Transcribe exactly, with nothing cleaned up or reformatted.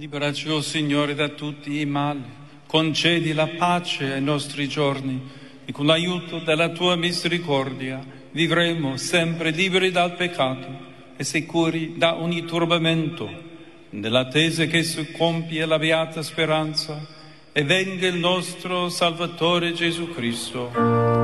Liberaci, o Signore, da tutti i mali, concedi la pace ai nostri giorni e con l'aiuto della tua misericordia vivremo sempre liberi dal peccato e sicuri da ogni turbamento, nell'attesa che si compia la beata speranza e venga il nostro Salvatore Gesù Cristo.